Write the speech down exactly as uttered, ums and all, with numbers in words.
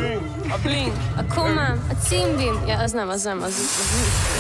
A bling, a koma, a cimbim. Ja, az nem, az nem, az, az nincs.